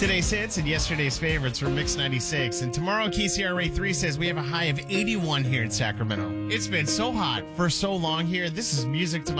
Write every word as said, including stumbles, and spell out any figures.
Today's hits and yesterday's favorites from Mix ninety-six. And tomorrow, K C R A three says we have a high of eighty-one here in Sacramento. It's been so hot for so long here. This is music to my